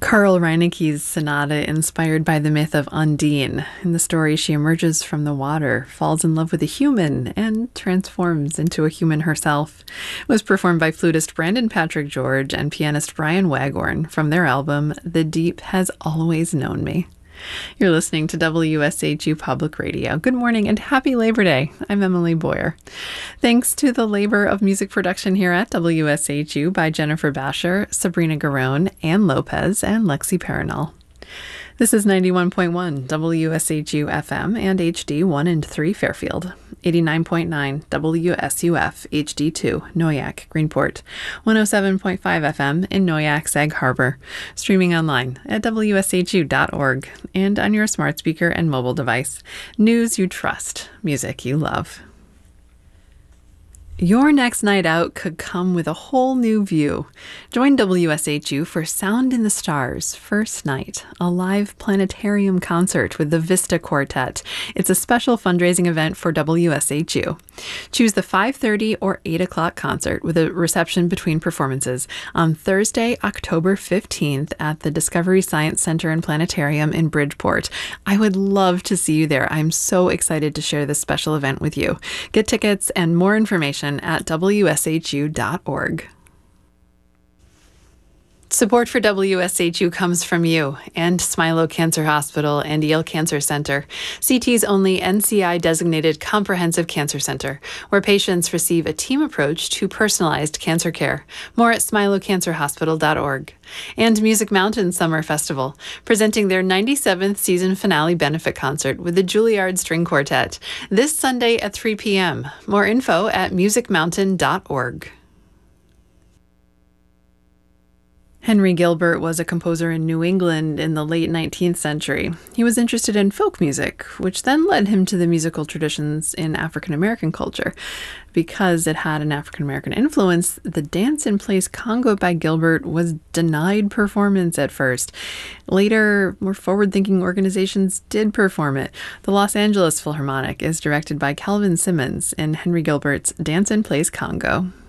Carl Reineke's sonata inspired by the myth of Undine. In the story, she emerges from the water, falls in love with a human, and transforms into a human herself. It was performed by flutist Brandon Patrick George and pianist Brian Waghorn from their album, The Deep Has Always Known Me. You're listening to WSHU Public Radio. Good morning and happy Labor Day. I'm Emily Boyer. Thanks to the labor of music production here at WSHU by Jennifer Basher, Sabrina Garone, Ann Lopez, and Lexi Paranel. This is 91.1 WSHU FM and HD 1 and 3 Fairfield, 89.9 WSUF HD2 Noyak, Greenport, 107.5 FM in Noyak, Sag Harbor, streaming online at WSHU.org and on your smart speaker and mobile device. News you trust, music you love. Your next night out could come with a whole new view. Join WSHU for Sound in the Stars First Night, a live planetarium concert with the Vista Quartet. It's a special fundraising event for WSHU. Choose the 5:30 or 8 o'clock concert with a reception between performances on Thursday, October 15th at the Discovery Science Center and Planetarium in Bridgeport. I would love to see you there. I'm so excited to share this special event with you. Get tickets and more information at WSHU.org. Support for WSHU comes from you and Smilow Cancer Hospital and Yale Cancer Center, CT's only NCI-designated comprehensive cancer center, where patients receive a team approach to personalized cancer care. More at smilowcancerhospital.org. And Music Mountain Summer Festival, presenting their 97th season finale benefit concert with the Juilliard String Quartet, this Sunday at 3 p.m. More info at musicmountain.org. Henry Gilbert was a composer in New England in the late 19th century. He was interested in folk music, which then led him to the musical traditions in African American culture. Because it had an African American influence, the dance in place Congo by Gilbert was denied performance at first. Later, more forward-thinking organizations did perform it. The Los Angeles Philharmonic is directed by Calvin Simmons in Henry Gilbert's Dance in Place Congo.